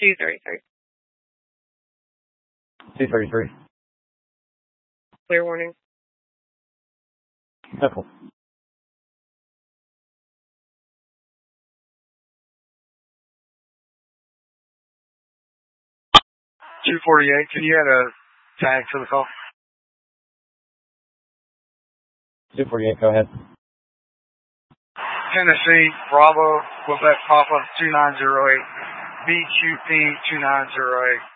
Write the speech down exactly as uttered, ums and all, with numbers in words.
two thirty-three. two thirty-three. Clear warning. Simple. two forty-eight, can you add a tag to the call? two forty-eight, go ahead. Tennessee, Bravo, Quebec Papa two nine zero eight, B Q P two nine zero eight.